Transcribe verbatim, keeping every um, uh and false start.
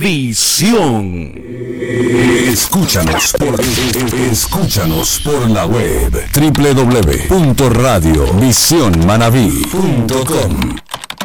Visión. Escúchanos por, escúchanos por la web doble u doble u doble u punto radio visión manaví punto com.